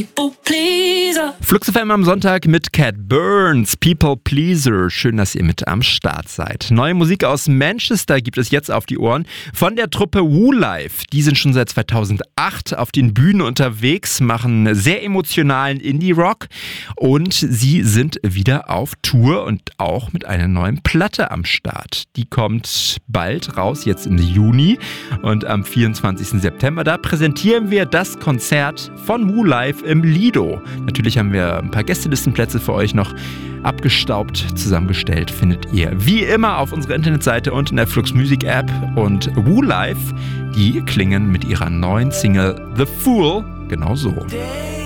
Flux FM am Sonntag mit Cat Burns, People Pleaser. Schön, dass ihr mit am Start seid. Neue Musik aus Manchester gibt es jetzt auf die Ohren von der Truppe Woolife. Die sind schon seit 2008 auf den Bühnen unterwegs, machen sehr emotionalen Indie-Rock und sie sind wieder auf Tour und auch mit einer neuen Platte am Start. Die kommt bald raus, jetzt im Juni, und am 24. September, da präsentieren wir das Konzert von Woolife im Lido. Natürlich haben wir ein paar Gästelistenplätze für euch noch abgestaubt zusammengestellt. Findet ihr wie immer auf unserer Internetseite und in der Flux Music App. Und Woolife, die klingen mit ihrer neuen Single The Fool genau so.